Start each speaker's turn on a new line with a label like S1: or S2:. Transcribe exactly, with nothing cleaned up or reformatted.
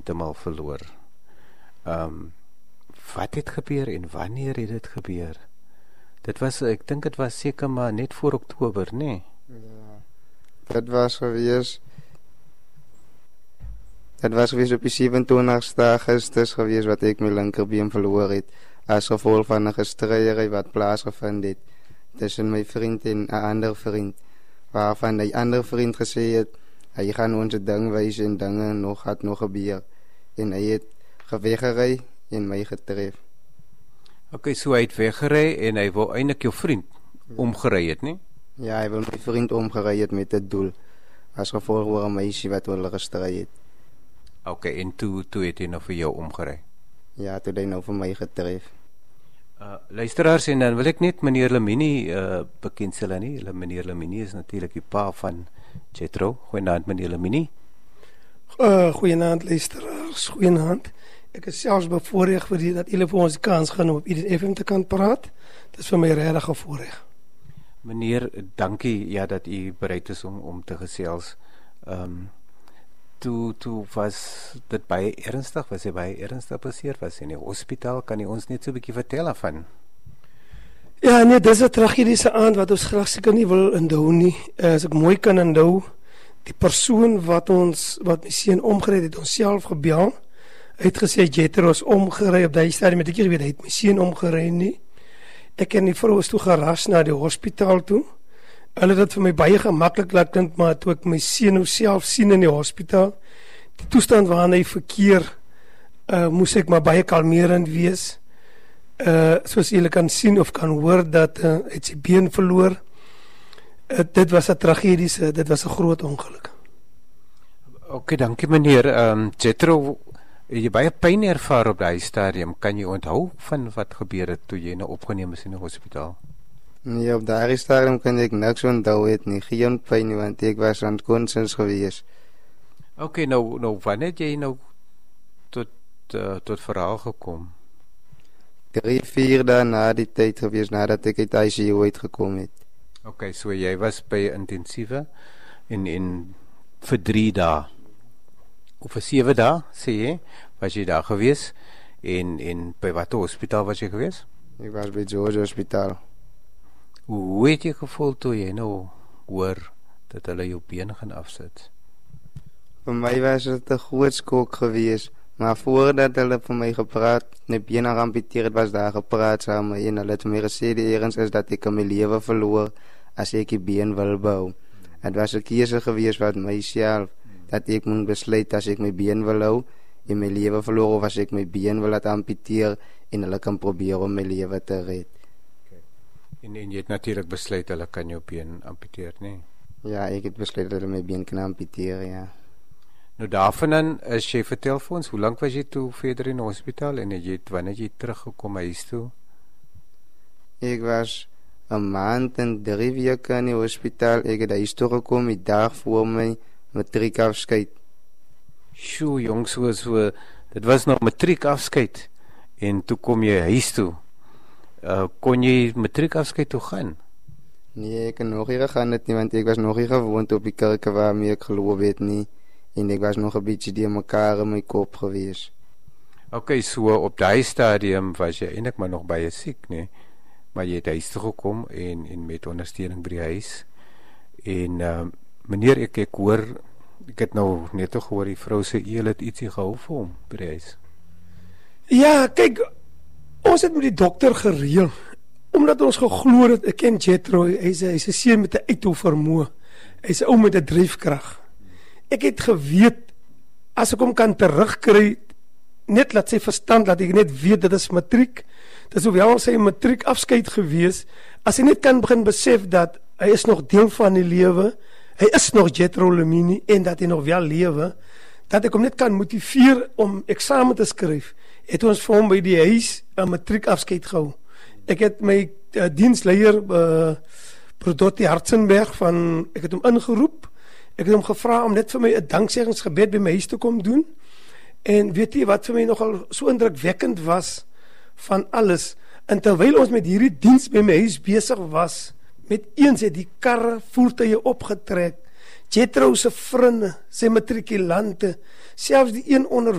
S1: heeltemal verloor. Um, wat het gebeur en wanneer het dit gebeur? Dit was, ek dink dit was seker maar net voor Oktober, nee?
S2: Ja, dit was gewees, dit was gewees op die sewenentwintigste Augustus gewees wat ek my linkerbeen verloor het, as gevolg van 'n gestryery wat plaasgevind het, tussen my vriend en 'n ander vriend, waarvan die ander vriend gesê het, hy gaan ons 'n ding wys en dinge nog het nog gebeur, en hy het geweggery en my getref.
S1: Ok, so hy het weggery en hy wou eintlik jou vriend omgery het, nie?
S2: Ja, hy wil my vriend omgery het met 'n doel, as gevolg oor 'n meisie wat hulle gestry het.
S1: Ok, en toe, toe het hy nou vir jou omgery?
S2: Ja, toe het hy nou vir my getref.
S1: Uh, luisteraars, en dan wil ek net meneer Lamini uh, bekendstel nie. Meneer Lamini is natuurlik die pa van Jethro. Goeienaand meneer Lamini.
S3: Uh, goeienaand luisteraars, goeienaand. Ek is selfs bevoorreg vir die, dat julle vir ons die kans gaan om op Eden F M te kan praat. Dit is vir my regtig 'n voorreg.
S1: Meneer, dankie ja dat u bereid is om om te gesels. Um, toe toe was dit baie ernstig, was hy baie ernstig beseer, was hy in die hospitaal, kan u ons net so 'n bietjie vertel daarvan?
S3: Ja, nee, dis 'n tragediese aand wat ons graag seker nie wil onthou nie. Uh, as ek mooi kan onthou, die persoon wat ons, wat my seun omgery het, ons self gebel. Hy het gesê Jethro is omgery op daai stadium, het ek nie geweet, hy het my seun omgery nie. Ek en die vrou is toe geras na die hospitaal toe. Hulle het dit vir my baie gemaklik laat klink, maar toe ek my seun nou self sien in die hospitaal, die toestand waarin hy verkeer, uh, moes ek maar baie kalmerend wees. Uh, soos julle kan sien of kan hoor dat uh, hy het sy been verloor. Uh, dit was 'n tragediese, dit was 'n groot ongeluk.
S1: Ok, dankie meneer. Um, Jethro, het jy baie pyn ervaar op daai stadium? Kan jy onthou van wat gebeur het toe jy nou opgeneem is in die hospitaal?
S2: Nee, op daai stadium kan ek niks onthou het nie, geen pyn nie, want ek was aan konsens gewees.
S1: Ok, nou, nou wanneer het jy nou tot, uh, tot verhaal gekom?
S2: Drie, vier dae na die tyd gewees, nadat ek uit I C U uitgekom het.
S1: Ok, so jy was by intensieve en, en vir drie dae, of vir sewe dae, sê jy, was jy daar gewees, en, en by wat hospitaal was jy gewees?
S2: Ek was by George Hospitaal.
S1: Hoe het jy gevoel toe jy nou hoor dat hulle jou been gaan afsit?
S2: Vir my was dit 'n groot skok gewees, maar voordat hulle vir my gepraat, my been geamputeer het, was daar gepraat saam en hulle het my gesê die ergens is dat ek my lewe verloor as ek die been wil bou. Het was 'n keuse gewees wat myself, dat ek moet besluit as ek my been wil hou en my lewe verloor, of as ek my been wil laat amputeer en hulle kan probeer om my lewe te red.
S1: En, en jy het natuurlijk besluit hulle kan jou been amputeer, nee?
S2: Ja, ek het besluit dat hulle my been kan amputeer, ja.
S1: Nou daarvan dan, as jy vertel vir ons, hoe lang was jy toe verder in die hospitaal en het jy, wanneer jy teruggekom huis toe?
S2: Ek was 'n maand en drie weke in die hospitaal. Ek het huis toe gekom die dag voor my matriekafskeid.
S1: Sjoe, jong, so, so, dit was nog matriekafskeid en toe kom jy huis toe. Uh, kon jy matriekafskeid toe gaan?
S2: Nee, ek kan nog nie gegaan het nie, want ek was nog nie gewoond op die kerke waarmee ek geloof het nie, en ek was nog 'n bietjie die mekaar in my kop gewees.
S1: Ok, so op daai stadium was jy eintlik maar nog baie siek, nee? Maar jy het huis toe gekom en, en met ondersteuning by die huis. En uh, meneer, ek, ek hoor, ek het nou net toch gehoor, die vrou sê, jy het ietsie gehou vir hom by die huis.
S3: Ja, kyk, ons het met die dokter gereël, omdat ons geglo het, ek ken Jethro, hy is 'n seun met 'n uithou vermoë, hy is 'n ou met 'n dryfkrag. Ek het geweet, as ek hom kan terugkry, net laat sy verstand, laat ek net weet, dit is matriek, dit is hoewel sy matriek afskeid gewees, as hy net kan begin besef dat hy is nog deel van die lewe, hy is nog Jethro Lamini, en dat hy nog wel lewe, dat ek hom net kan motiveer om eksamen te skryf, het ons vir hom by die huis 'n matriek afskeid gehou. Ek het my uh, diensleier uh, Prodotti Hartzenberg van, ek het hom ingeroep, ek het hom gevra om net vir my 'n danksegginggebed by my huis te kom doen, en weet jy wat vir my nogal so indrukwekkend was van alles, en terwyl ons met hierdie diens by my huis besig was, met eens het die karre voertuie opgetrek, Jethro se vriende, sy matrikulante, selfs die een onder